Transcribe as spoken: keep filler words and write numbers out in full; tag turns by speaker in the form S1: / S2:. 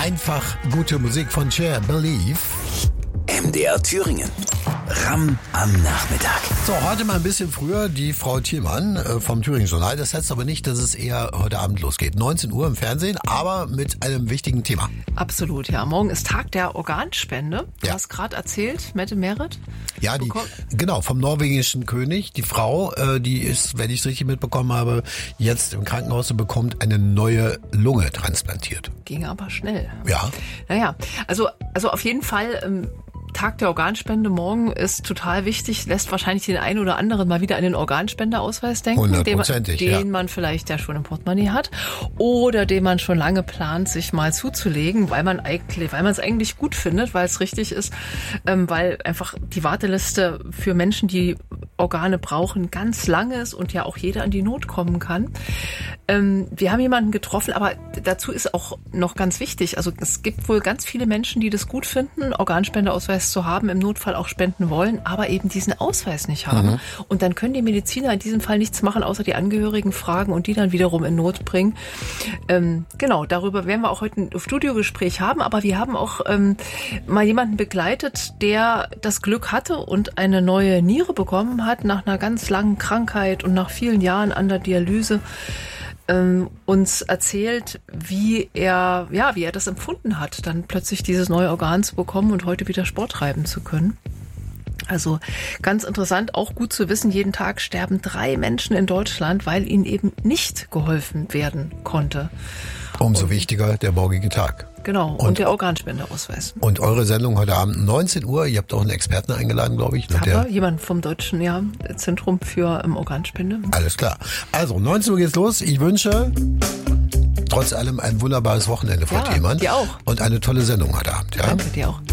S1: Einfach gute Musik von Cher, Believe.
S2: M D R Thüringen. Ram am Nachmittag.
S1: So, heute mal ein bisschen früher die Frau Thielmann äh, vom Thüringen Journal. Das heißt aber nicht, dass es eher heute Abend losgeht. neunzehn Uhr im Fernsehen, aber mit einem wichtigen Thema.
S3: Absolut, ja. Morgen ist Tag der Organspende. Du
S1: Ja.
S3: hast gerade erzählt, Mette Merit.
S1: Ja, die,
S3: Bekommen-
S1: genau, vom norwegischen König. Die Frau, äh, die ist, wenn ich es richtig mitbekommen habe, jetzt im Krankenhaus und bekommt eine neue Lunge transplantiert.
S3: Ging aber schnell.
S1: Ja.
S3: Naja, also, also auf jeden Fall, ähm, Tag der Organspende morgen ist total wichtig, lässt wahrscheinlich den einen oder anderen mal wieder an den Organspendeausweis denken, den, man,
S1: Hundertprozentig,
S3: den
S1: ja.
S3: man vielleicht ja schon im Portemonnaie hat oder den man schon lange plant, sich mal zuzulegen, weil man eigentlich, weil man es eigentlich gut findet, weil es richtig ist, ähm, weil einfach die Warteliste für Menschen, die Organe brauchen, ganz lang ist und ja auch jeder an die Not kommen kann. Ähm, wir haben jemanden getroffen, aber dazu ist auch noch ganz wichtig, also es gibt wohl ganz viele Menschen, die das gut finden, Organspendeausweis zu haben, im Notfall auch spenden wollen, aber eben diesen Ausweis nicht haben. Mhm. Und dann können die Mediziner in diesem Fall nichts machen, außer die Angehörigen fragen und die dann wiederum in Not bringen. Ähm, genau, darüber werden wir auch heute ein Studiogespräch haben, aber wir haben auch ähm, mal jemanden begleitet, der das Glück hatte und eine neue Niere bekommen hat nach einer ganz langen Krankheit und nach vielen Jahren an der Dialyse. Ähm, uns erzählt, wie er, ja, wie er das empfunden hat, dann plötzlich dieses neue Organ zu bekommen und heute wieder Sport treiben zu können. Also ganz interessant, auch gut zu wissen, jeden Tag sterben drei Menschen in Deutschland, weil ihnen eben nicht geholfen werden konnte.
S1: Umso und, wichtiger der morgige Tag.
S3: Genau, und, und der Organspendeausweis.
S1: Und eure Sendung heute Abend neunzehn Uhr, ihr habt auch einen Experten eingeladen, glaube ich. Ne,
S3: Aber jemand vom Deutschen ja, Zentrum für ähm, Organspende.
S1: Alles klar. Also, neunzehn Uhr geht's los. Ich wünsche trotz allem ein wunderbares Wochenende, Frau
S3: Ja,
S1: Thielmann.
S3: dir auch.
S1: Und eine tolle Sendung heute Abend. Ja?
S3: Danke, dir auch.